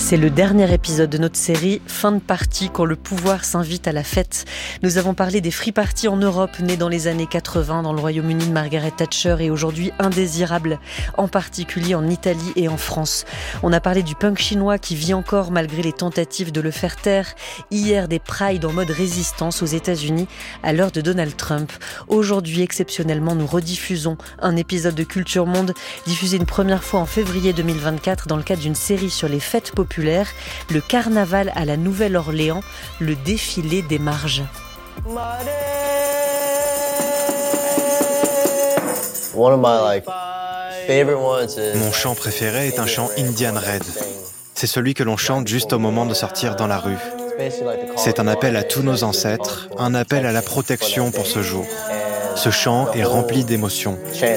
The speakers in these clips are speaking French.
C'est le dernier épisode de notre série Fin de partie, quand le pouvoir s'invite à la fête. Nous avons parlé des free parties en Europe, nées dans les années 80 dans le Royaume-Uni de Margaret Thatcher et aujourd'hui indésirables, en particulier en Italie et en France. On a parlé du punk chinois qui vit encore malgré les tentatives de le faire taire. Hier, des prides en mode résistance aux États-Unis à l'heure de Donald Trump. Aujourd'hui, exceptionnellement, nous rediffusons un épisode de Culture Monde diffusé une première fois en février 2024 dans le cadre d'une série sur les fêtes populaires, le carnaval à la Nouvelle-Orléans, le défilé des marges. Mon chant préféré est un chant Indian Red. C'est celui que l'on chante juste au moment de sortir dans la rue. C'est un appel à tous nos ancêtres, un appel à la protection pour ce jour. Ce chant est rempli d'émotions.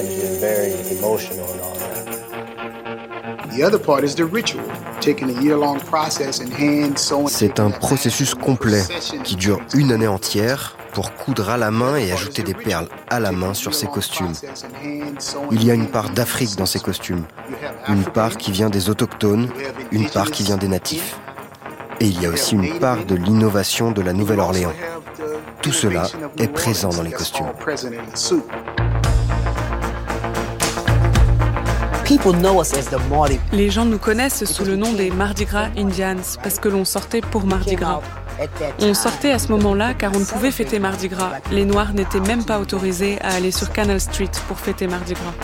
C'est un processus complet qui dure une année entière pour coudre à la main et ajouter des perles à la main sur ces costumes. Il y a une part d'Afrique dans ces costumes, une part qui vient des autochtones, une part qui vient des natifs. Et il y a aussi une part de l'innovation de la Nouvelle-Orléans. Tout cela est présent dans les costumes. Les gens nous connaissent sous le nom des Mardi Gras Indians parce que l'on sortait pour Mardi Gras. On sortait à ce moment-là car on ne pouvait fêter Mardi Gras. Les Noirs n'étaient même pas autorisés à aller sur Canal Street pour fêter Mardi Gras.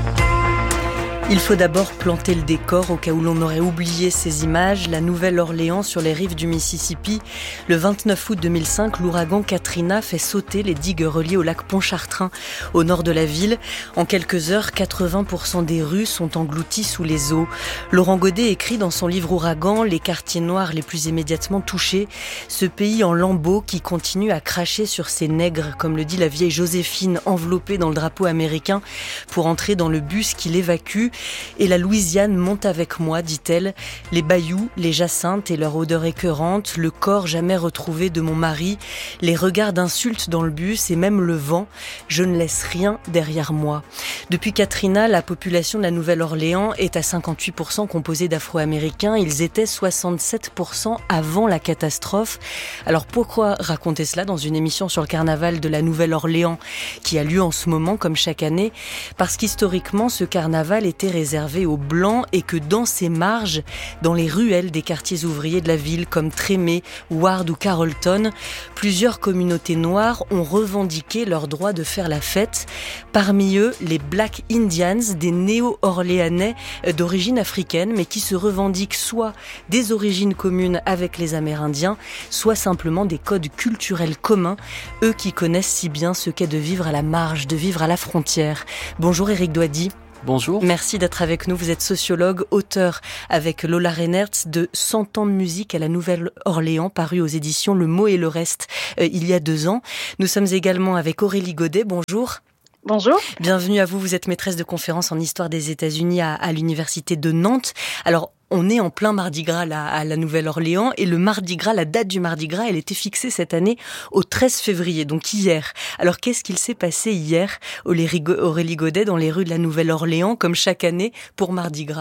Il faut d'abord planter le décor au cas où l'on aurait oublié ces images. La Nouvelle-Orléans sur les rives du Mississippi. Le 29 août 2005, l'ouragan Katrina fait sauter les digues reliées au lac Pontchartrain au nord de la ville. En quelques heures, 80% des rues sont englouties sous les eaux. Laurent Godet écrit dans son livre Ouragan les quartiers noirs les plus immédiatement touchés. Ce pays en lambeaux qui continue à cracher sur ses nègres, comme le dit la vieille Joséphine enveloppée dans le drapeau américain pour entrer dans le bus qui l'évacue. Et la Louisiane monte avec moi, dit-elle. Les bayous, les jacinthes et leur odeur écœurante, le corps jamais retrouvé de mon mari, les regards d'insultes dans le bus et même le vent. Je ne laisse rien derrière moi. Depuis Katrina, la population de la Nouvelle-Orléans est à 58% composée d'Afro-Américains. Ils étaient 67% avant la catastrophe. Alors pourquoi raconter cela dans une émission sur le carnaval de la Nouvelle-Orléans qui a lieu en ce moment comme chaque année? Parce qu'historiquement, ce carnaval était réservé aux Blancs et que dans ses marges, dans les ruelles des quartiers ouvriers de la ville comme Trémé, Ward ou Carrollton, plusieurs communautés noires ont revendiqué leur droit de faire la fête. Parmi eux, les Black Indians, des néo-orléanais d'origine africaine, mais qui se revendiquent soit des origines communes avec les Amérindiens, soit simplement des codes culturels communs, eux qui connaissent si bien ce qu'est de vivre à la marge, de vivre à la frontière. Bonjour Éric Doidy. Bonjour. Merci d'être avec nous. Vous êtes sociologue, auteur avec Lola Reinertz de 100 ans de musique à la Nouvelle-Orléans, paru aux éditions Le Mot et le Reste il y a 2 ans. Nous sommes également avec Aurélie Godet. Bonjour. Bonjour. Bienvenue à vous. Vous êtes maîtresse de conférences en histoire des États-Unis à l'université de Nantes. Alors, on est en plein Mardi Gras là, à la Nouvelle-Orléans et le Mardi Gras, la date du Mardi Gras, elle était fixée cette année au 13 février, donc hier. Alors qu'est-ce qu'il s'est passé hier, Aurélie Godet, dans les rues de la Nouvelle-Orléans, comme chaque année, pour Mardi Gras ?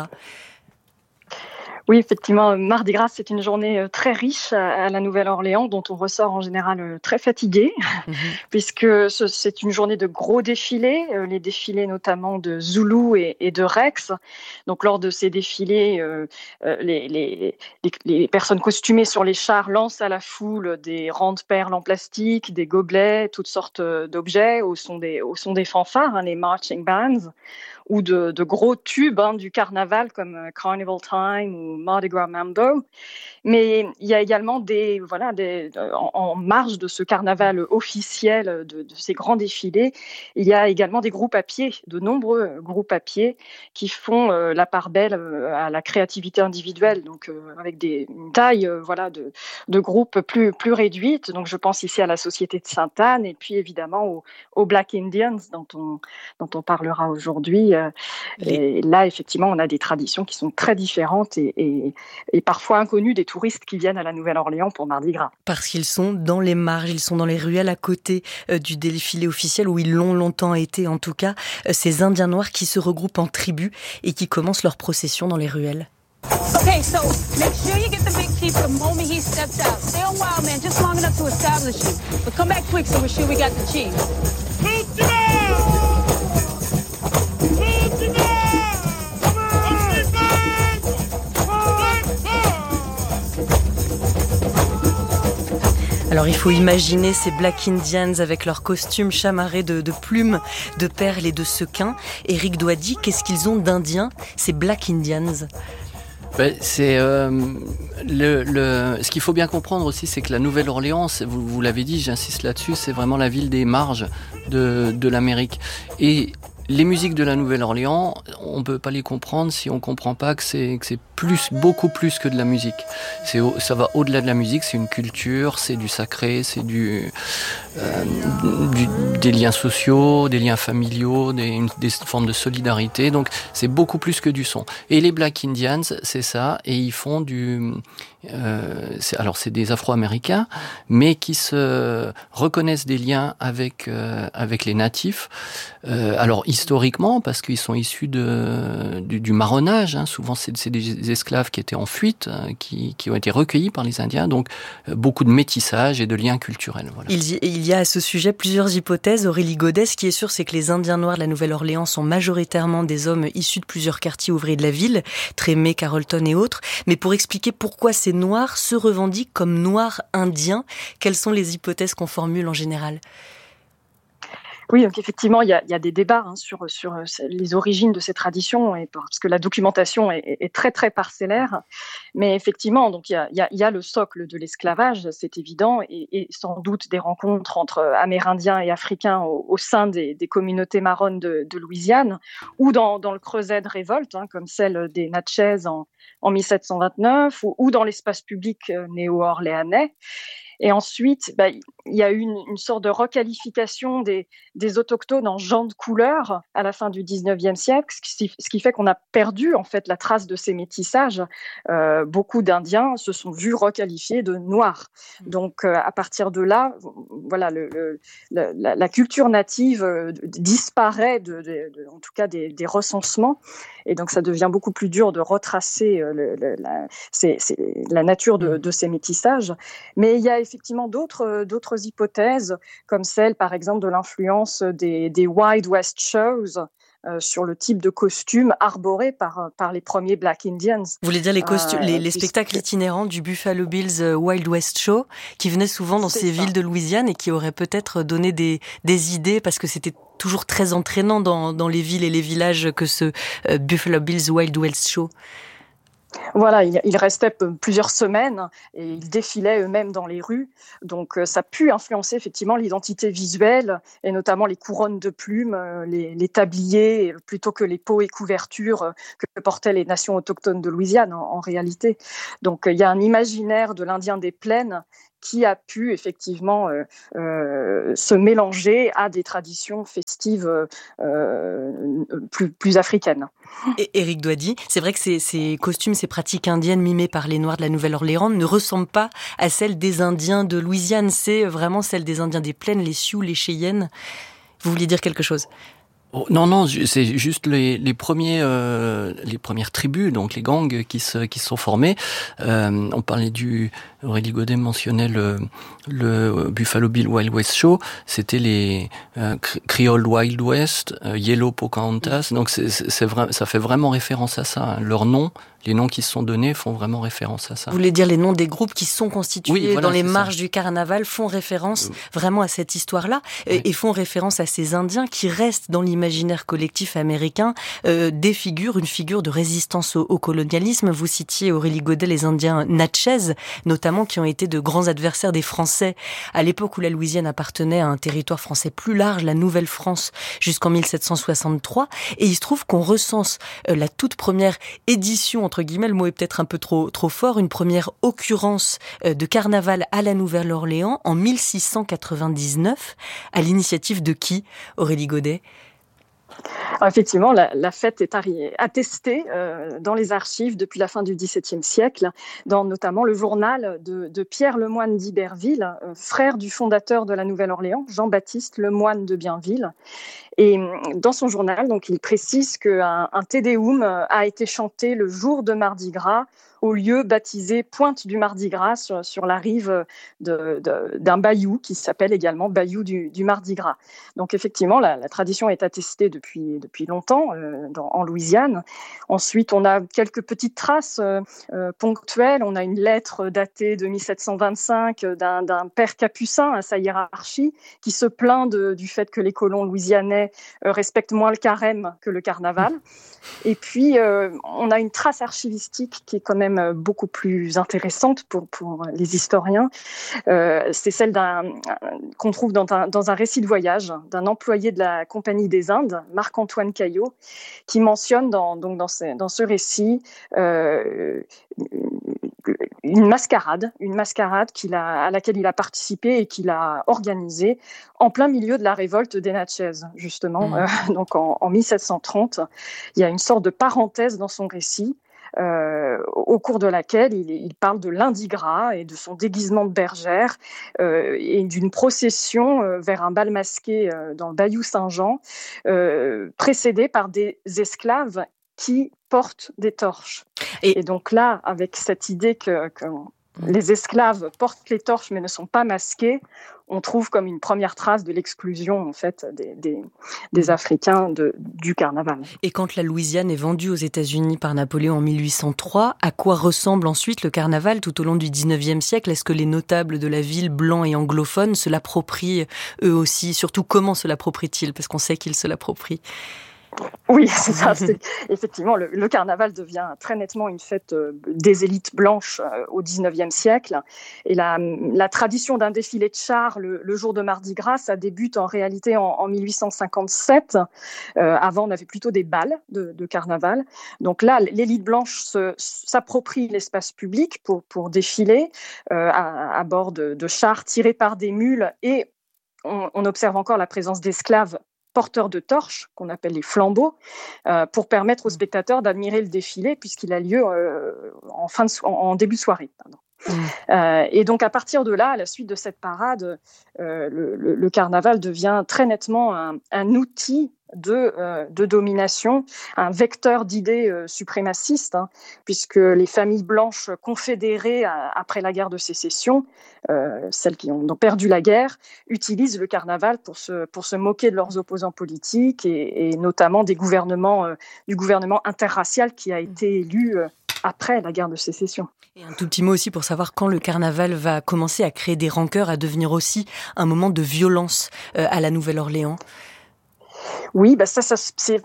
Oui, effectivement, Mardi Gras, c'est une journée très riche à la Nouvelle-Orléans, dont on ressort en général très fatigué, puisque c'est une journée de gros défilés, les défilés notamment de Zulu et de Rex. Donc, lors de ces défilés, les personnes costumées sur les chars lancent à la foule des rangs de perles en plastique, des gobelets, toutes sortes d'objets au son des fanfares, les marching bands, ou de gros tubes du carnaval comme Carnival Time ou Mardi Gras Mambo. Mais il y a également en marge de ce carnaval officiel, de ces grands défilés, il y a également des groupes à pied, de nombreux groupes à pied qui font la part belle à la créativité individuelle, donc avec une taille de groupes plus réduite. Donc je pense ici à la Société de Sainte-Anne et puis évidemment aux Black Indians dont on parlera aujourd'hui. Et là, effectivement, on a des traditions qui sont très différentes et parfois inconnues des touristes qui viennent à la Nouvelle-Orléans pour Mardi Gras. Parce qu'ils sont dans les marges, ils sont dans les ruelles à côté du défilé officiel, où ils l'ont longtemps été en tout cas, ces Indiens noirs qui se regroupent en tribus et qui commencent leur procession dans les ruelles. Okay, so make sure you get the big key the moment he steps out. Stay a while, man, just long enough to establish you. But come back quick so we're sure we got the key. Alors il faut imaginer ces Black Indians avec leurs costumes chamarrés de plumes, de perles et de sequins. Éric Douady, qu'est-ce qu'ils ont d'indien, ces Black Indians ? C'est ce qu'il faut bien comprendre aussi, c'est que la Nouvelle-Orléans, vous l'avez dit, j'insiste là-dessus, c'est vraiment la ville des marges de l'Amérique. Et les musiques de la Nouvelle-Orléans, on peut pas les comprendre si on comprend pas que c'est beaucoup plus que de la musique. Ça va au-delà de la musique, c'est une culture, c'est du sacré, c'est des liens sociaux, des liens familiaux, des formes de solidarité. Donc c'est beaucoup plus que du son. Et les Black Indians, c'est ça, et ils font c'est des Afro-Américains, mais qui se reconnaissent des liens avec les natifs. Alors historiquement, parce qu'ils sont issus du marronnage, hein, souvent c'est des esclaves qui étaient en fuite, qui ont été recueillis par les Indiens, donc beaucoup de métissage et de liens culturels. Voilà. Il y a à ce sujet plusieurs hypothèses. Aurélie Godet, ce qui est sûr, c'est que les Indiens noirs de la Nouvelle-Orléans sont majoritairement des hommes issus de plusieurs quartiers ouvriers de la ville, Tremé, Carrollton et autres. Mais pour expliquer pourquoi ces Noirs se revendiquent comme Noirs indiens, quelles sont les hypothèses qu'on formule en général ? Oui, donc effectivement, il y a des débats sur les origines de ces traditions, et parce que la documentation est très très parcellaire. Mais effectivement, donc il y a le socle de l'esclavage, c'est évident, et sans doute des rencontres entre Amérindiens et Africains au sein des communautés marronnes de Louisiane, ou dans le creuset de révolte, hein, comme celle des Natchez en 1729, ou dans l'espace public néo-orléanais. Et ensuite, il y a eu une sorte de requalification des autochtones en gens de couleur à la fin du 19e siècle, ce qui fait qu'on a perdu en fait la trace de ces métissages. Beaucoup d'Indiens se sont vus requalifiés de noirs. Donc à partir de là, voilà, la culture native disparaît en tout cas des recensements, et donc ça devient beaucoup plus dur de retracer la nature de ces métissages. Mais il y a effectivement d'autres hypothèses, comme celle, par exemple, de l'influence des Wild West Shows sur le type de costumes arborés par les premiers Black Indians. Vous voulez dire les spectacles itinérants du Buffalo Bills Wild West Show, qui venaient souvent dans ces villes de Louisiane et qui auraient peut-être donné des idées, parce que c'était toujours très entraînant dans les villes et les villages que ce Buffalo Bills Wild West Show. Voilà, ils restaient plusieurs semaines et ils défilaient eux-mêmes dans les rues. Donc ça a pu influencer effectivement l'identité visuelle, et notamment les couronnes de plumes, les tabliers, plutôt que les peaux et couvertures que portaient les nations autochtones de Louisiane en réalité. Donc il y a un imaginaire de l'Indien des plaines qui a pu effectivement se mélanger à des traditions festives plus africaines. Et Éric Douady, c'est vrai que ces costumes, ces pratiques indiennes mimées par les Noirs de la Nouvelle-Orléans ne ressemblent pas à celles des Indiens de Louisiane. C'est vraiment celles des Indiens des plaines, les Sioux, les Cheyennes. Vous vouliez dire quelque chose ? Non, c'est juste les premières tribus, donc les gangs qui se sont formés. On parlait Aurélie Godet mentionnait le Buffalo Bill Wild West Show. C'était les Creole Wild West, Yellow Pocahontas. Donc c'est vrai, ça fait vraiment référence à ça. Hein. Les noms qui se sont donnés font vraiment référence à ça. Vous voulez dire les noms des groupes qui sont constitués dans les marges du carnaval font référence vraiment à cette histoire-là, et font référence à ces Indiens qui restent dans l'imaginaire collectif américain, défigurent une figure de résistance au colonialisme. Vous citiez, Aurélie Godet, les Indiens Natchez, notamment, qui ont été de grands adversaires des Français à l'époque où la Louisiane appartenait à un territoire français plus large, la Nouvelle-France, jusqu'en 1763. Et il se trouve qu'on recense la toute première édition, entre guillemets, le mot est peut-être un peu trop fort, une première occurrence de carnaval à la Nouvelle-Orléans en 1699, à l'initiative de qui, Aurélie Godet ? Alors effectivement, la fête est attestée dans les archives depuis la fin du XVIIe siècle, dans notamment le journal de Pierre Lemoine d'Iberville, frère du fondateur de la Nouvelle-Orléans, Jean-Baptiste Lemoine de Bienville. Et dans son journal, donc, il précise qu'un Te Deum a été chanté le jour de Mardi Gras au lieu baptisé Pointe du Mardi Gras sur la rive d'un bayou qui s'appelle également Bayou du Mardi Gras. Donc effectivement, la tradition est attestée depuis longtemps en Louisiane. Ensuite, on a quelques petites traces ponctuelles. On a une lettre datée de 1725 d'un père capucin à sa hiérarchie qui se plaint du fait que les colons louisianais respectent moins le carême que le carnaval. Et puis, on a une trace archivistique qui est quand même beaucoup plus intéressante pour les historiens. C'est celle qu'on trouve dans un récit de voyage d'un employé de la Compagnie des Indes, Marc-Antoine Caillot, qui mentionne dans ce récit une mascarade à laquelle il a participé et qu'il a organisée en plein milieu de la révolte des Natchez, justement. Donc en 1730, il y a une sorte de parenthèse dans son récit au cours de laquelle il parle de lundi gras et de son déguisement de bergère et d'une procession vers un bal masqué dans le Bayou Saint-Jean, précédée par des esclaves qui portent des torches. Et donc là, avec cette idée que les esclaves portent les torches mais ne sont pas masqués, on trouve comme une première trace de l'exclusion en fait des Africains du carnaval. Et quand la Louisiane est vendue aux États-Unis par Napoléon en 1803, à quoi ressemble ensuite le carnaval tout au long du XIXe siècle ? Est-ce que les notables de la ville, blancs et anglophones, se l'approprient eux aussi ? Surtout, comment se l'approprient-ils ? Parce qu'on sait qu'ils se l'approprient. Oui, c'est ça. Effectivement, le carnaval devient très nettement une fête des élites blanches au XIXe siècle. Et la tradition d'un défilé de chars le jour de Mardi Gras, ça débute en réalité en 1857. Avant, on avait plutôt des bals de carnaval. Donc là, l'élite blanche s'approprie l'espace public pour défiler à bord de chars tirés par des mules. Et on observe encore la présence d'esclaves porteurs de torches, qu'on appelle les flambeaux, pour permettre aux spectateurs d'admirer le défilé, puisqu'il a lieu en début de soirée. Et donc, à partir de là, à la suite de cette parade, le carnaval devient très nettement un outil de domination, un vecteur d'idées suprémacistes, puisque les familles blanches confédérées après la guerre de sécession, celles qui ont perdu la guerre, utilisent le carnaval pour se moquer de leurs opposants politiques et notamment du gouvernement interracial qui a été élu après la guerre de sécession. Et un tout petit mot aussi pour savoir quand le carnaval va commencer à créer des rancœurs, à devenir aussi un moment de violence à la Nouvelle-Orléans. Oui, ça c'est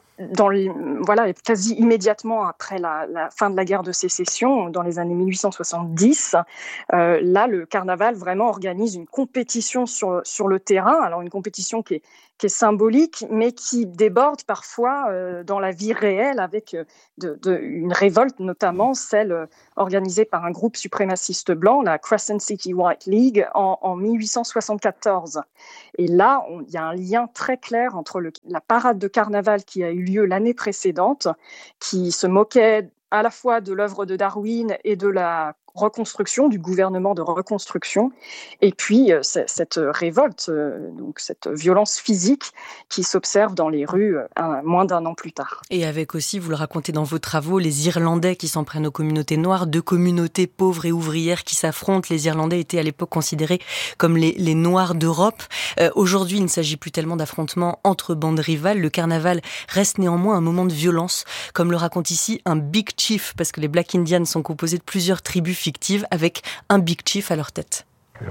quasi immédiatement après la fin de la guerre de sécession, dans les années 1870. Là, le carnaval vraiment organise une compétition sur le terrain. Alors une compétition qui est symbolique, mais qui déborde parfois dans la vie réelle avec une révolte, notamment celle organisée par un groupe suprémaciste blanc, la Crescent City White League, en 1874. Et là, il y a un lien très clair entre la parade de carnaval qui a eu lieu l'année précédente, qui se moquait à la fois de l'œuvre de Darwin et de la reconstruction, du gouvernement de reconstruction, et puis cette révolte, donc cette violence physique qui s'observe dans les rues moins d'un an plus tard. Et avec aussi, vous le racontez dans vos travaux, les Irlandais qui s'en prennent aux communautés noires, deux communautés pauvres et ouvrières qui s'affrontent. Les Irlandais étaient à l'époque considérés comme les Noirs d'Europe. Aujourd'hui, il ne s'agit plus tellement d'affrontements entre bandes rivales. Le carnaval reste néanmoins un moment de violence, comme le raconte ici un Big Chief, parce que les Black Indians sont composés de plusieurs tribus fictives avec un Big Chief à leur tête.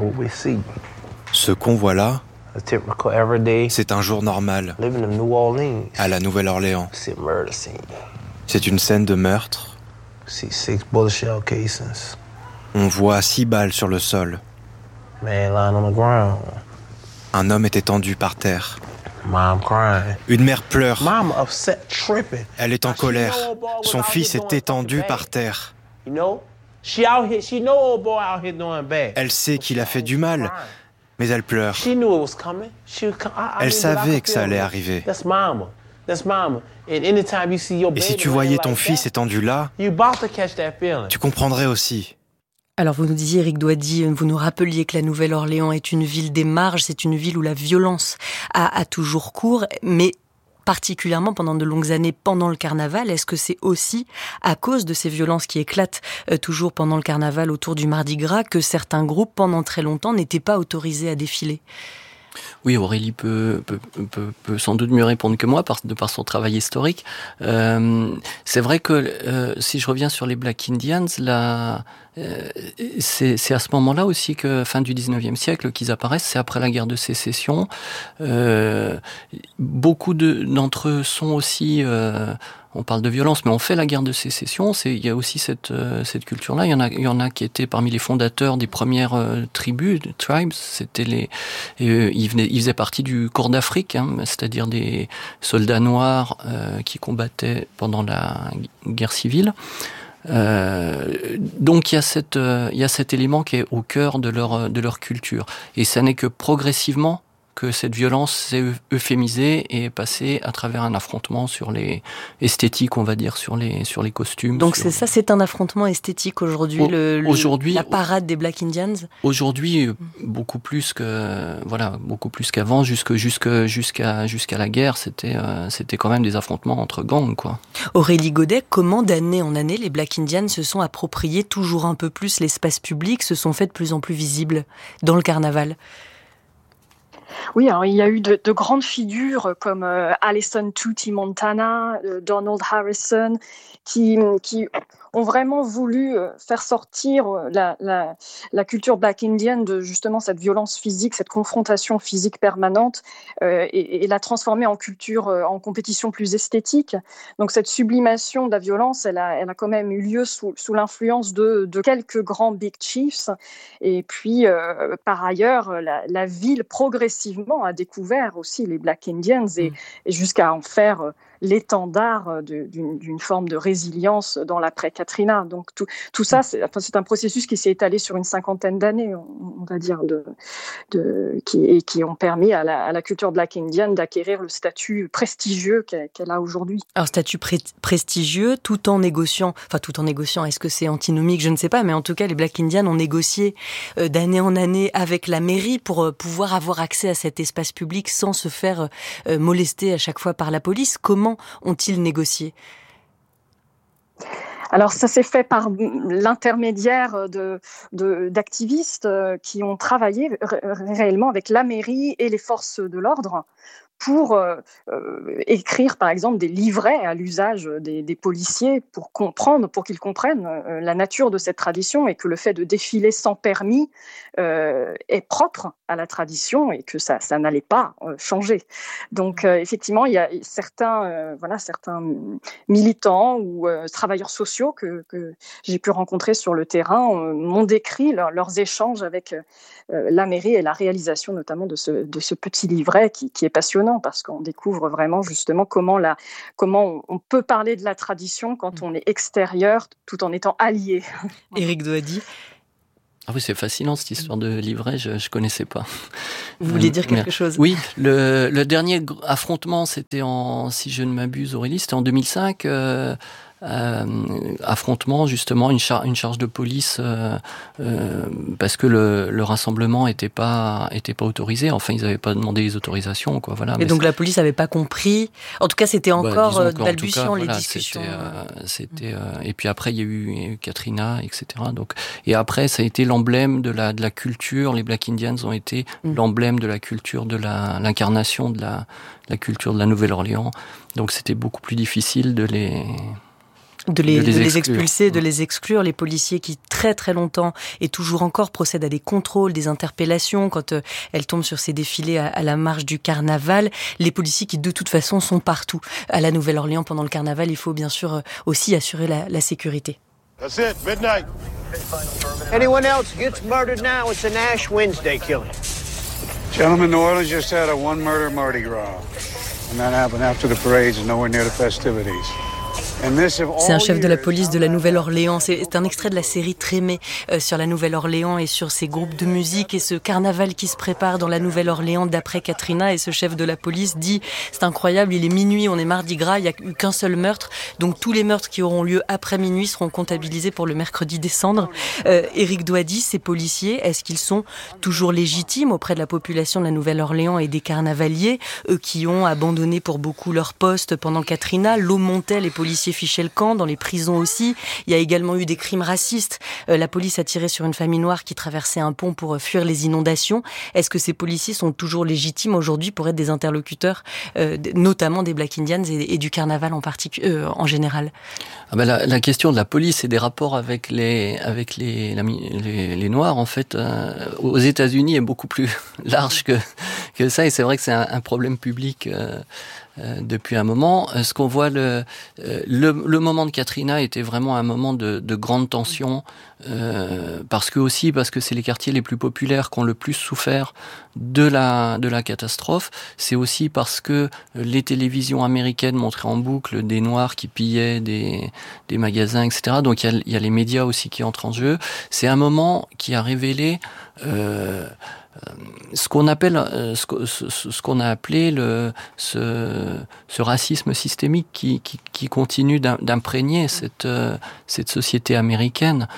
Ce qu'on voit là, c'est un jour normal à la Nouvelle-Orléans. C'est une scène de meurtre. On voit 6 balles sur le sol. Un homme est étendu par terre. Une mère pleure. Elle est en colère. Son fils est étendu par terre. Elle sait qu'il a fait du mal, mais elle pleure. Elle savait que ça allait arriver. Et si tu voyais ton fils étendu là, tu comprendrais aussi. Alors vous nous disiez, Éric Doady, vous nous rappeliez que la Nouvelle-Orléans est une ville des marges, c'est une ville où la violence a toujours cours, mais particulièrement pendant de longues années, pendant le carnaval. Est-ce que c'est aussi à cause de ces violences qui éclatent toujours pendant le carnaval autour du Mardi Gras que certains groupes, pendant très longtemps, n'étaient pas autorisés à défiler ? Oui, Aurélie peut sans doute mieux répondre que moi de par son travail historique. C'est vrai que si je reviens sur les Black Indians, c'est à ce moment-là aussi que, fin du 19e siècle, qu'ils apparaissent. C'est après la guerre de sécession. Beaucoup d'entre eux sont aussi... on parle de violence, mais on fait la guerre de sécession. Il y a aussi cette culture-là. Il y en a qui étaient parmi les fondateurs des premières tribus, tribes. C'était ils faisaient partie du Corps d'Afrique, c'est-à-dire des soldats noirs qui combattaient pendant la guerre civile. Donc il y a cet élément qui est au cœur de leur culture. Et ça n'est que progressivement que cette violence s'est euphémisée et est passée à travers un affrontement sur les esthétiques, on va dire, sur les costumes. Donc c'est un affrontement esthétique aujourd'hui, la parade des Black Indians. Aujourd'hui, beaucoup plus qu'avant, jusqu'à la guerre, c'était quand même des affrontements entre gangs, quoi. Aurélie Godet, comment d'année en année les Black Indians se sont appropriés toujours un peu plus l'espace public, se sont fait de plus en plus visibles dans le carnaval? Oui, alors il y a eu de grandes figures comme Alison Tutti Montana, Donald Harrison, qui ont vraiment voulu faire sortir la culture Black Indian de justement cette violence physique, cette confrontation physique permanente et la transformer en culture, en compétition plus esthétique. Donc cette sublimation de la violence, elle a quand même eu lieu sous l'influence de quelques grands big chiefs. Et puis, par ailleurs, la ville progressivement a découvert aussi les Black Indians et jusqu'à en faire l'étendard d'une forme de résilience dans l'après-Katrina. Donc tout ça, c'est un processus qui s'est étalé sur une 50aine d'années, on va dire, qui ont permis à la culture Black Indian d'acquérir le statut prestigieux qu'elle a aujourd'hui. Alors statut prestigieux, tout en négociant, est-ce que c'est antinomique, je ne sais pas, mais en tout cas les Black Indians ont négocié d'année en année avec la mairie pour pouvoir avoir accès à cet espace public sans se faire molester à chaque fois par la police. Comment ont-ils négocié ? Alors ça s'est fait par l'intermédiaire d'activistes qui ont travaillé réellement avec la mairie et les forces de l'ordre pour écrire, par exemple, des livrets à l'usage des policiers pour qu'ils comprennent la nature de cette tradition et que le fait de défiler sans permis est propre à la tradition et que ça n'allait pas changer. Donc, effectivement, il y a certains militants ou travailleurs sociaux que j'ai pu rencontrer sur le terrain m'ont décrit leurs échanges avec la mairie et la réalisation notamment de ce petit livret qui est passionnant parce qu'on découvre vraiment justement comment on peut parler de la tradition quand on est extérieur tout en étant allié. Éric Doady. Ah oui, c'est fascinant cette histoire de livret, je connaissais pas. Vous vouliez dire quelque chose ? Oui, le dernier affrontement, c'était si je ne m'abuse, Aurélie, c'était en 2005. Affrontement, justement, une charge de police parce que le rassemblement était pas autorisé. Enfin, ils n'avaient pas demandé les autorisations, quoi. Voilà. Et donc la police n'avait pas compris. En tout cas, c'était encore balbutiant les discussions. Et puis après, il y a eu Katrina, etc. Donc, et après, ça a été l'emblème de la culture. Les Black Indians ont été l'emblème de la culture, de l'incarnation de la culture de la Nouvelle-Orléans. Donc, c'était beaucoup plus difficile de les expulser, de les exclure, les policiers qui très très longtemps et toujours encore procèdent à des contrôles, des interpellations quand elles tombent sur ces défilés à la marche du carnaval, les policiers qui de toute façon sont partout. À la Nouvelle-Orléans pendant le carnaval, il faut bien sûr aussi assurer la sécurité. That's it, midnight. Anyone else gets murdered now, it's an Ash Wednesday killing. Gentlemen, New Orleans just had a one murder Mardi Gras. And that happened after the parades and nowhere near the festivities. C'est un chef de la police de la Nouvelle-Orléans. C'est un extrait de la série Trémé sur la Nouvelle-Orléans et sur ces groupes de musique et ce carnaval qui se prépare dans la Nouvelle-Orléans d'après Katrina. Et ce chef de la police dit « C'est incroyable, il est minuit, on est Mardi Gras, il n'y a eu qu'un seul meurtre. Donc tous les meurtres qui auront lieu après minuit seront comptabilisés pour le mercredi des cendres. » Éric Doady, ces policiers, est-ce qu'ils sont toujours légitimes auprès de la population de la Nouvelle-Orléans et des carnavaliers, eux qui ont abandonné pour beaucoup leur poste pendant Katrina? L'eau montait, les policiers fichaient le camp, dans les prisons aussi. Il y a également eu des crimes racistes. La police a tiré sur une famille noire qui traversait un pont pour fuir les inondations. Est-ce que ces policiers sont toujours légitimes aujourd'hui pour être des interlocuteurs, notamment des Black Indians et du carnaval en général? La question de la police et des rapports avec les Noirs, en fait, aux États-Unis est beaucoup plus large que ça. Et c'est vrai que c'est un problème public depuis un moment. Ce qu'on voit, le moment de Katrina était vraiment un moment de grande tension, parce que c'est les quartiers les plus populaires qui ont le plus souffert de la catastrophe. C'est aussi parce que les télévisions américaines montraient en boucle des Noirs qui pillaient des magasins, etc. Donc il y a les médias aussi qui entrent en jeu. C'est un moment qui a révélé ce qu'on a appelé ce racisme systémique qui continue d'imprégner cette société américaine,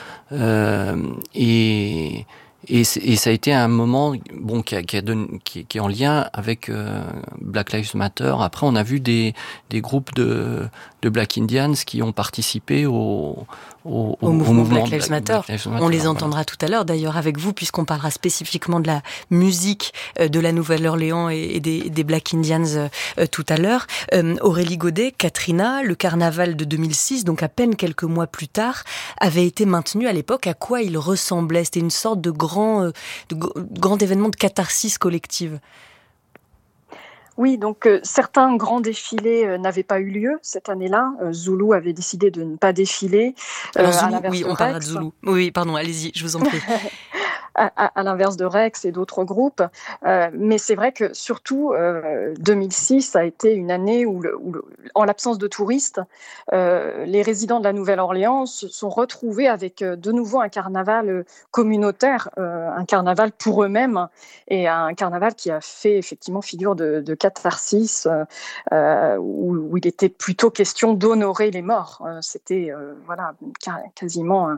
et ça a été un moment qui est en lien avec Black Lives Matter. Après, on a vu des groupes de Black Indians qui ont participé au mouvement Black Lives Matter. On les entendra tout à l'heure d'ailleurs avec vous, puisqu'on parlera spécifiquement de la musique de la Nouvelle-Orléans et des Black Indians tout à l'heure. Aurélie Godet, Katrina, le carnaval de 2006, donc à peine quelques mois plus tard, avait été maintenu à l'époque. À quoi il ressemblait? C'était une sorte de grand événement de catharsis collective. Oui, donc certains grands défilés n'avaient pas eu lieu cette année-là. Zulu avait décidé de ne pas défiler. Alors Zulu, oui, on parlera de Zulu. Oui, pardon, allez-y, je vous en prie. À l'inverse de Rex et d'autres groupes. Mais c'est vrai que surtout 2006 a été une année où en l'absence de touristes, les résidents de la Nouvelle-Orléans se sont retrouvés avec de nouveau un carnaval communautaire, un carnaval pour eux-mêmes, et un carnaval qui a fait effectivement figure de catharsis, où il était plutôt question d'honorer les morts. C'était quasiment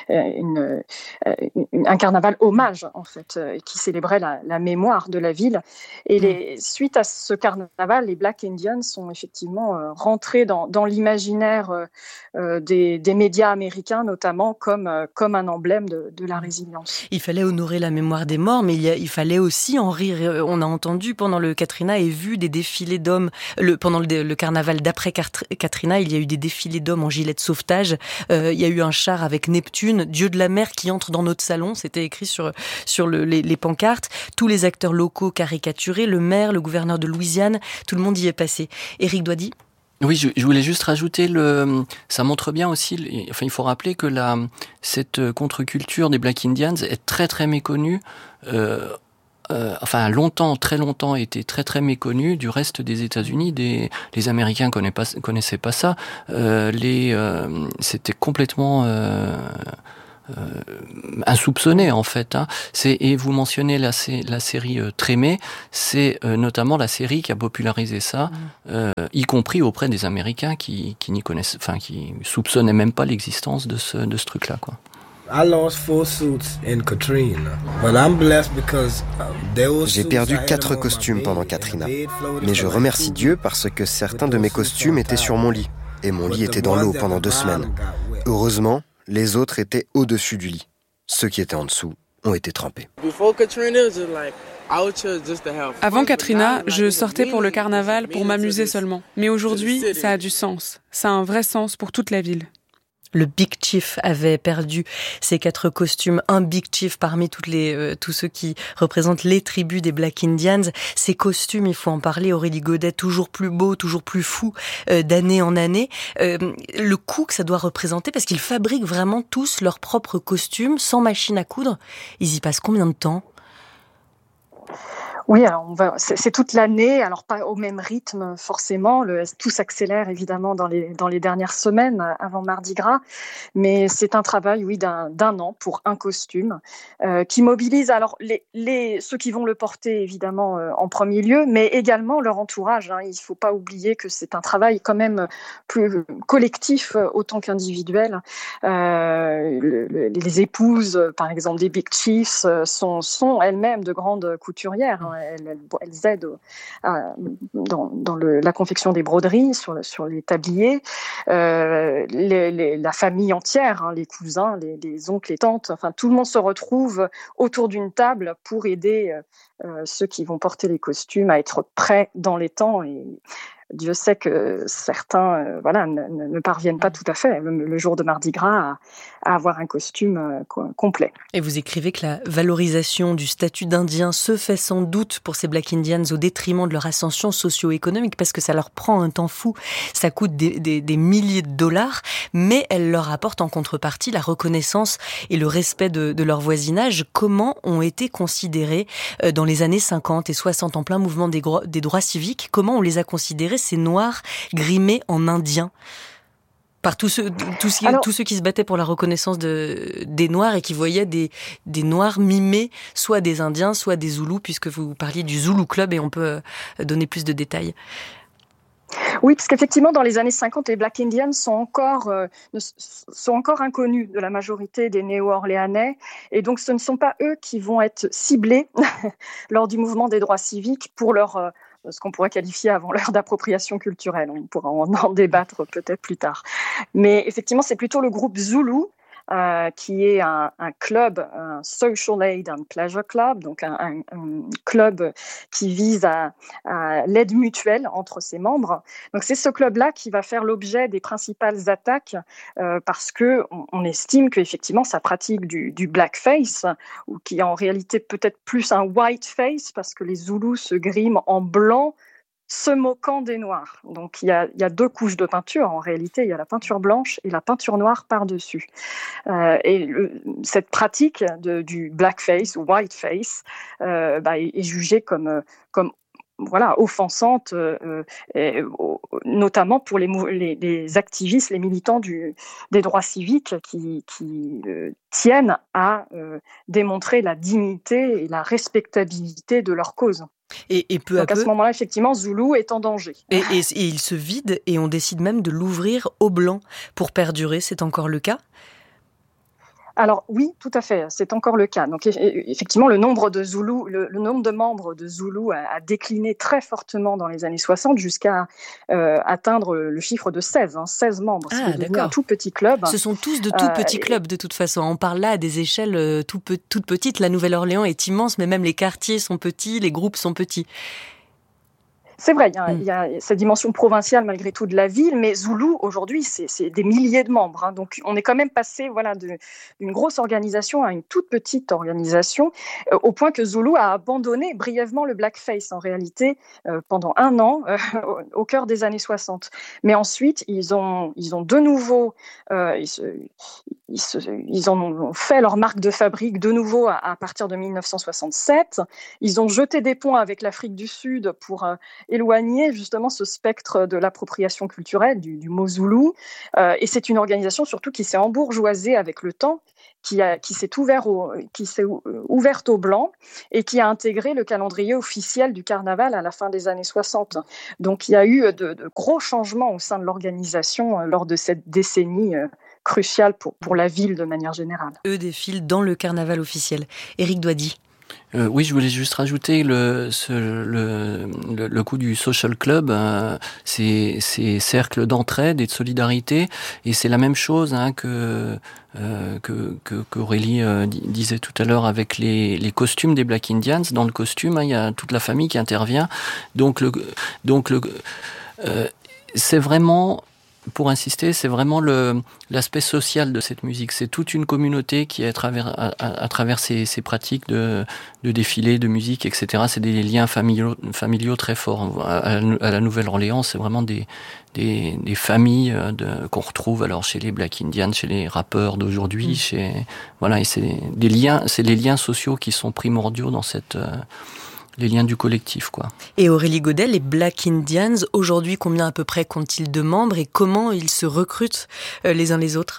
un carnaval hommage, en fait, qui célébrait la mémoire de la ville. Et suite à ce carnaval, les Black Indians sont effectivement rentrés dans l'imaginaire des médias américains, notamment comme un emblème de la résilience. Il fallait honorer la mémoire des morts, mais il fallait aussi en rire. On a entendu pendant le Katrina et vu des défilés d'hommes. Pendant le carnaval d'après Katrina, il y a eu des défilés d'hommes en gilet de sauvetage. Il y a eu un char avec Neptune, dieu de la mer, qui entre dans notre salon. C'était écrit sur les pancartes. Tous les acteurs locaux caricaturés, le maire, le gouverneur de Louisiane, tout le monde y est passé. Éric Doady? Oui, je voulais juste rajouter ça montre bien aussi, il faut rappeler que cette contre-culture des Black Indians est très très méconnue, très longtemps été très très méconnue du reste des États-Unis. Les Américains connaissaient pas ça. C'était complètement insoupçonné en fait. Et vous mentionnez la série Trémé, c'est notamment la série qui a popularisé ça, y compris auprès des Américains qui n'y connaissent, qui soupçonnaient même pas l'existence de ce truc-là, quoi. J'ai perdu 4 costumes pendant Katrina, mais je remercie Dieu parce que certains de mes costumes étaient sur mon lit, et mon lit était dans l'eau pendant 2 semaines. Heureusement, les autres étaient au-dessus du lit. Ceux qui étaient en dessous ont été trempés. Avant Katrina, je sortais pour le carnaval pour m'amuser seulement. Mais aujourd'hui, ça a du sens. Ça a un vrai sens pour toute la ville. Le Big Chief avait perdu ses 4 costumes. Un Big Chief parmi tous ceux qui représentent les tribus des Black Indians. Ces costumes, il faut en parler, Aurélie Godet, toujours plus beaux, toujours plus fous d'année en année. Le coût que ça doit représenter, parce qu'ils fabriquent vraiment tous leurs propres costumes, sans machine à coudre. Ils y passent combien de temps ? Oui, alors c'est toute l'année, alors pas au même rythme forcément. Tout s'accélère évidemment dans les dernières semaines avant Mardi Gras, mais c'est un travail, oui, d'un an pour un costume qui mobilise alors ceux qui vont le porter évidemment en premier lieu, mais également leur entourage. Hein. Il ne faut pas oublier que c'est un travail quand même plus collectif autant qu'individuel. Les épouses, par exemple, des Big Chiefs sont elles-mêmes de grandes couturières. Hein. Elles aident dans la confection des broderies, sur les tabliers. La famille entière, hein, les cousins, les oncles, les tantes, enfin tout le monde se retrouve autour d'une table pour aider ceux qui vont porter les costumes à être prêts dans les temps. Et Dieu sait que certains ne parviennent pas tout à fait le jour de Mardi Gras à avoir un costume complet. Et vous écrivez que la valorisation du statut d'Indien se fait sans doute pour ces Black Indians au détriment de leur ascension socio-économique, parce que ça leur prend un temps fou, ça coûte des milliers de dollars, mais elle leur apporte en contrepartie la reconnaissance et le respect de leur voisinage. Comment ont été considérés dans les années 50 et 60, en plein mouvement des droits civiques, comment on les a considérés, ces Noirs grimés en Indiens, par tous ceux qui se battaient pour la reconnaissance des Noirs et qui voyaient des Noirs mimés, soit des Indiens, soit des Zoulous, puisque vous parliez du Zulu Club et on peut donner plus de détails. Oui, parce qu'effectivement, dans les années 50, les Black Indians sont encore inconnus de la majorité des Néo-Orléanais. Et donc, ce ne sont pas eux qui vont être ciblés lors du mouvement des droits civiques pour ce qu'on pourrait qualifier avant l'heure d'appropriation culturelle. On pourra en débattre peut-être plus tard. Mais effectivement, c'est plutôt le groupe Zoulou, qui est un club, un Social Aid and Pleasure Club, donc un club qui vise à l'aide mutuelle entre ses membres. Donc c'est ce club-là qui va faire l'objet des principales attaques parce que on estime qu'effectivement ça pratique du blackface, ou qui est en réalité peut-être plus un whiteface, parce que les Zoulous se griment en blanc, se moquant des Noirs. Donc il y a deux couches de peinture en réalité, il y a la peinture blanche et la peinture noire par-dessus. Cette pratique du blackface ou whiteface est jugée comme offensante, notamment pour les activistes, les militants des droits civiques qui tiennent à démontrer la dignité et la respectabilité de leur cause. Et peu à peu, à ce moment-là, effectivement, Zoulou est en danger. Et il se vide, et on décide même de l'ouvrir aux Blancs pour perdurer. C'est encore le cas ? Alors oui, tout à fait, c'est encore le cas. Donc effectivement, le nombre de membres de Zoulou a décliné très fortement dans les années 60 jusqu'à atteindre le chiffre de 16 membres. Ah, d'accord. Un tout petit club. Ce sont tous de tout petits clubs de toute façon. On parle là à des échelles toutes petites. La Nouvelle-Orléans est immense, mais même les quartiers sont petits, les groupes sont petits. C'est vrai, il y a cette dimension provinciale malgré tout de la ville, mais Zoulou, aujourd'hui, c'est des milliers de membres. Hein. Donc, on est quand même passé d'une grosse organisation à une toute petite organisation, au point que Zoulou a abandonné brièvement le blackface, en réalité, pendant un an, au cœur des années 60. Mais ensuite, ils ont de nouveau... Ils ont fait leur marque de fabrique de nouveau à partir de 1967. Ils ont jeté des ponts avec l'Afrique du Sud pour éloigner justement ce spectre de l'appropriation culturelle du mot Zoulou. Et c'est une organisation surtout qui s'est embourgeoisée avec le temps, qui s'est ouverte aux Blancs et qui a intégré le calendrier officiel du carnaval à la fin des années 60. Donc il y a eu de gros changements au sein de l'organisation lors de cette décennie crucial pour la ville de manière générale. Eux défilent dans le carnaval officiel. Éric Doidy. Oui, je voulais juste rajouter le coup du social club, ces cercles d'entraide et de solidarité, et c'est la même chose que Aurélie disait tout à l'heure avec les costumes des Black Indians. Dans le costume, il y a toute la famille qui intervient. Donc c'est vraiment, pour insister, c'est vraiment l'aspect social de cette musique. C'est toute une communauté qui, à travers ces pratiques de défilé, de musique, etc., c'est des liens familiaux très forts. À la Nouvelle-Orléans, c'est vraiment des familles qu'on retrouve alors chez les Black Indians, chez les rappeurs d'aujourd'hui, et c'est les liens sociaux qui sont primordiaux dans les liens du collectif, quoi. Et Aurélie Godet, les Black Indians, aujourd'hui, combien à peu près comptent-ils de membres et comment ils se recrutent les uns les autres ?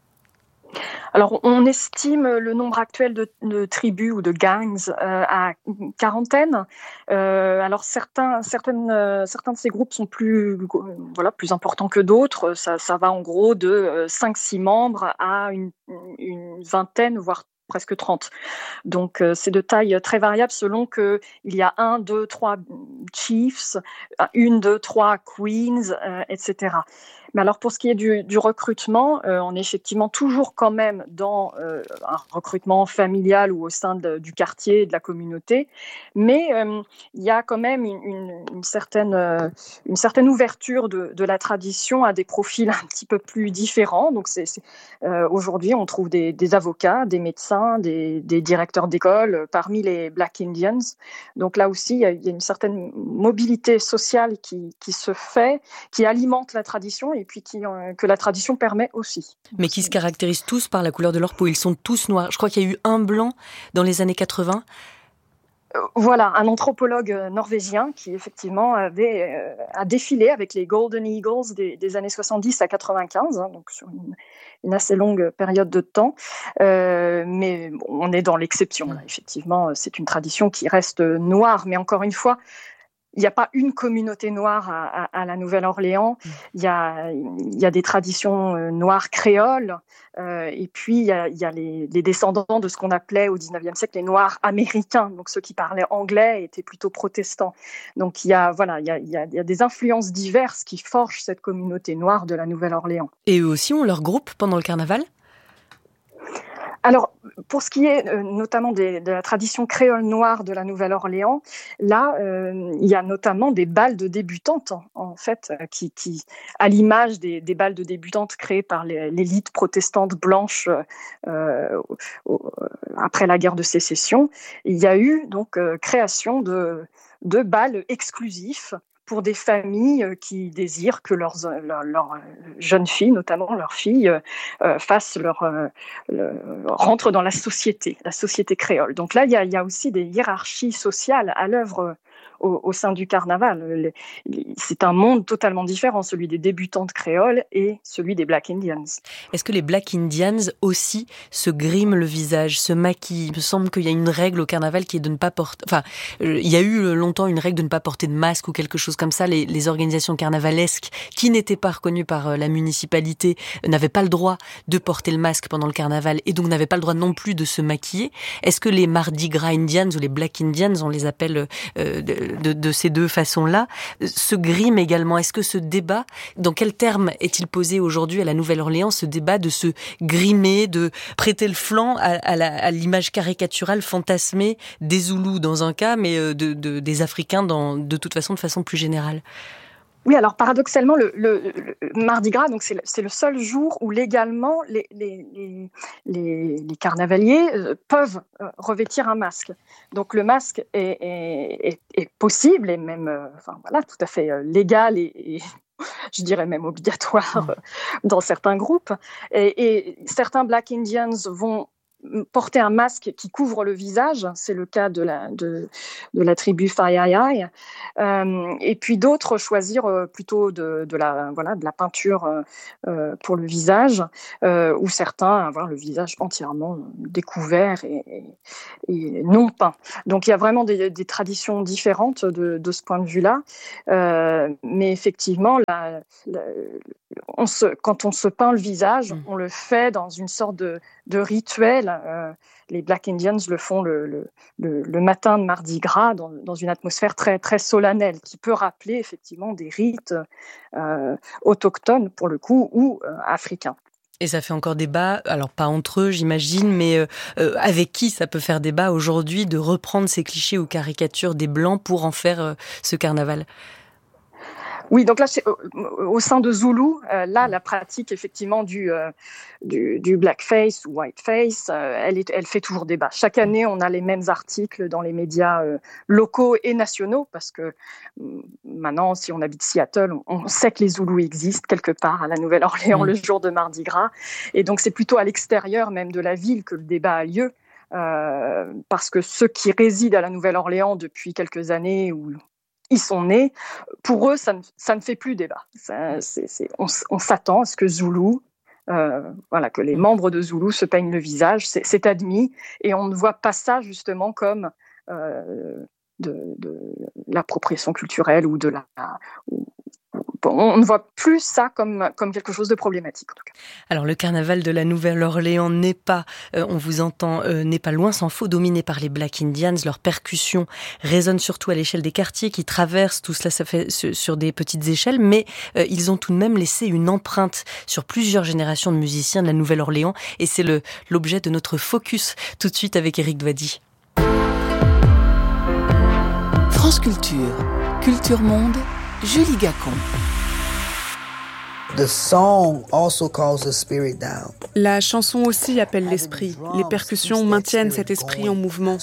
Alors, on estime le nombre actuel de tribus ou de gangs à une quarantaine. Alors, certains de ces groupes sont plus importants que d'autres. Ça va en gros de 5-6 membres à une vingtaine, voire presque 30. Donc, c'est de taille très variable selon qu'il y a 1, 2, 3 chiefs, 1, 2, 3 queens, etc. Mais alors, pour ce qui est du recrutement, on est effectivement toujours quand même dans un recrutement familial ou au sein du quartier et de la communauté. Mais il y a quand même une certaine ouverture de la tradition à des profils un petit peu plus différents. Donc, aujourd'hui, on trouve des avocats, des médecins, des directeurs d'école parmi les Black Indians. Donc là aussi, il y a une certaine mobilité sociale qui se fait, qui alimente la tradition et puis que la tradition permet aussi. Mais qui se caractérisent tous par la couleur de leur peau. Ils sont tous noirs. Je crois qu'il y a eu un blanc dans les années 80. Voilà, un anthropologue norvégien qui effectivement a défilé avec les Golden Eagles des années 70 à 95, donc sur une assez longue période de temps. Mais on est dans l'exception. Là. Effectivement, c'est une tradition qui reste noire, mais encore une fois, il n'y a pas une communauté noire à la Nouvelle-Orléans. Il y a des traditions noires créoles. Et puis, il y a les descendants de ce qu'on appelait au 19e siècle les Noirs américains. Donc, ceux qui parlaient anglais étaient plutôt protestants. Donc, il y a des influences diverses qui forgent cette communauté noire de la Nouvelle-Orléans. Et eux aussi ont leur groupe pendant le carnaval ? Alors, pour ce qui est notamment de la tradition créole noire de la Nouvelle-Orléans, là, il y a notamment des balles de débutantes, en fait, qui à l'image des balles de débutantes créées par l'élite protestante blanche après la guerre de sécession. Il y a eu donc création de balles exclusifs pour des familles qui désirent que leurs jeunes filles, notamment leurs filles, rentrent dans la société créole. Donc là, il y a aussi des hiérarchies sociales à l'œuvre au sein du carnaval. C'est un monde totalement différent, celui des débutantes créoles et celui des Black Indians. Est-ce que les Black Indians aussi se griment le visage, se maquillent ? Il me semble qu'il y a une règle au carnaval qui est de ne pas porter... Enfin, il y a eu longtemps une règle de ne pas porter de masque ou quelque chose comme ça. Les organisations carnavalesques qui n'étaient pas reconnues par la municipalité n'avaient pas le droit de porter le masque pendant le carnaval et donc n'avaient pas le droit non plus de se maquiller. Est-ce que les Mardi Gras Indians ou les Black Indians, on les appelle de ces deux façons-là, se griment également? Est-ce que ce débat, dans quel terme est-il posé aujourd'hui à la Nouvelle-Orléans, ce débat de se grimer, de prêter le flanc à l'image caricaturale fantasmée des Zoulous dans un cas, mais des Africains de toute façon, de façon plus générale? Oui, alors paradoxalement, le Mardi Gras, donc c'est le seul jour où légalement les carnavaliers peuvent revêtir un masque. Donc le masque est possible et même, tout à fait légal et je dirais même obligatoire dans certains groupes. Et certains Black Indians vont porter un masque qui couvre le visage, c'est le cas de la tribu Fayayay, et puis d'autres choisir plutôt de la peinture pour le visage, ou certains avoir le visage entièrement découvert et non peint. Donc il y a vraiment des traditions différentes de ce point de vue-là, mais effectivement, quand on se peint le visage, on le fait dans une sorte de rituel. Les Black Indians le font le matin de Mardi Gras dans une atmosphère très, très solennelle qui peut rappeler effectivement des rites autochtones pour le coup ou africains. Et ça fait encore débat, alors pas entre eux j'imagine, mais avec qui ça peut faire débat aujourd'hui de reprendre ces clichés ou caricatures des Blancs pour en faire ce carnaval? Oui, donc là, au sein de Zoulou, la pratique effectivement du blackface ou whiteface, elle fait toujours débat. Chaque année, on a les mêmes articles dans les médias locaux et nationaux, parce que maintenant, si on habite Seattle, on sait que les Zoulous existent quelque part à la Nouvelle-Orléans le jour de Mardi Gras. Et donc, c'est plutôt à l'extérieur même de la ville que le débat a lieu. parce que ceux qui résident à la Nouvelle-Orléans depuis quelques années où ils sont nés, pour eux, ça ne fait plus débat. On s'attend à ce que Zulu, que les membres de Zulu se peignent le visage, c'est admis, et on ne voit pas ça justement comme de l'appropriation culturelle ou on ne voit plus ça comme quelque chose de problématique, en tout cas. Alors, le carnaval de la Nouvelle-Orléans n'est pas, on vous entend, n'est pas loin s'en faut, dominé par les Black Indians. Leurs percussions résonnent surtout à l'échelle des quartiers qui traversent. Tout cela, ça fait sur des petites échelles, mais ils ont tout de même laissé une empreinte sur plusieurs générations de musiciens de la Nouvelle-Orléans. Et c'est l'objet de notre focus tout de suite avec Éric Doidy. France Culture, Culture Monde, Julie Gacon. La chanson aussi appelle l'esprit. Les percussions maintiennent cet esprit en mouvement.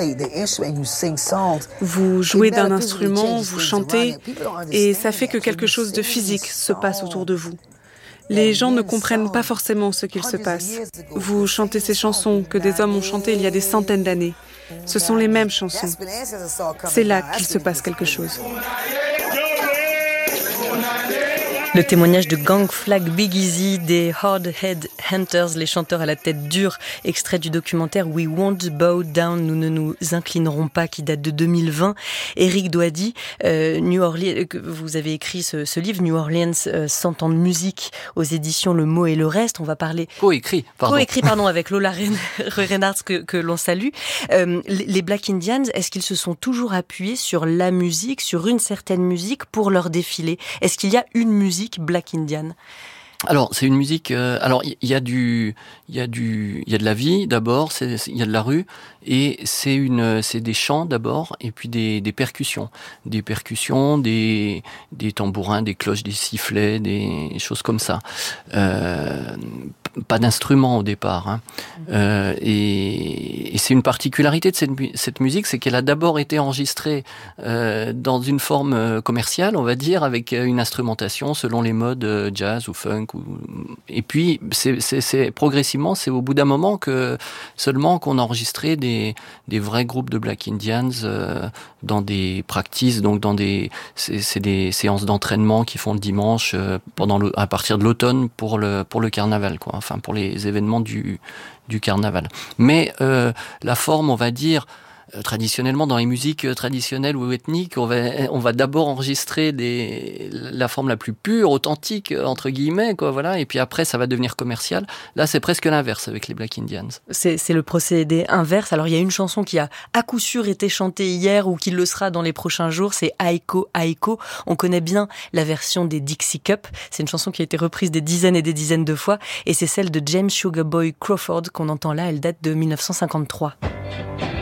Vous jouez d'un instrument, vous chantez, et ça fait que quelque chose de physique se passe autour de vous. Les gens ne comprennent pas forcément ce qu'il se passe. Vous chantez ces chansons que des hommes ont chantées il y a des centaines d'années. Ce sont les mêmes chansons. C'est là qu'il se passe quelque chose. Le témoignage de Gang Flag Big Easy des Hard Head Hunters, les chanteurs à la tête dure, extrait du documentaire We Won't Bow Down, nous ne nous inclinerons pas, qui date de 2020. Éric Doidy, New Orleans, vous avez écrit ce livre, New Orleans, 100 ans de musique, aux éditions Le Mot et le Reste. On va parler... Coécrit, avec Lola Reinhardt, que l'on salue. Les Black Indians, est-ce qu'ils se sont toujours appuyés sur la musique, sur une certaine musique pour leur défilé? Est-ce qu'il y a une musique Black Indian? Alors, c'est une musique. Alors, il y a de la vie d'abord. Il y a de la rue et c'est des chants d'abord et puis des percussions, des tambourins, des cloches, des sifflets, des choses comme ça. Pas d'instruments au départ, hein. Et c'est une particularité de cette musique, c'est qu'elle a d'abord été enregistrée dans une forme commerciale, on va dire, avec une instrumentation selon les modes jazz ou funk. Et puis c'est progressivement, c'est au bout d'un moment qu'on a enregistré des vrais groupes de Black Indians dans des practices, donc c'est des séances d'entraînement qui font le dimanche à partir de l'automne pour le carnaval, quoi. Enfin pour les événements du carnaval. Mais la forme, on va dire, traditionnellement dans les musiques traditionnelles ou ethniques, on va d'abord enregistrer la forme la plus pure, authentique entre guillemets, quoi, voilà, et puis après ça va devenir commercial. Là, c'est presque l'inverse avec les Black Indians. C'est le procédé inverse. Alors il y a une chanson qui a à coup sûr été chantée hier ou qui le sera dans les prochains jours, c'est Aiko Aiko. On connaît bien la version des Dixie Cup. C'est une chanson qui a été reprise des dizaines et des dizaines de fois, et c'est celle de James Sugar Boy Crawford qu'on entend là. Elle date de 1953.